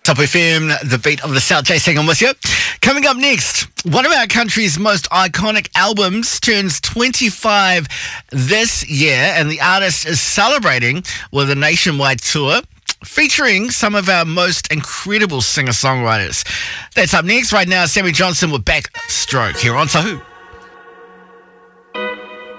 Top FM, the beat of the South. Jason, I'm with you. Coming up next, one of our country's most iconic albums turns 25 this year, and the artist is celebrating with a nationwide tour featuring some of our most incredible singer-songwriters. That's up next. Right now, Sammy Johnson with Backstroke here on Tahu.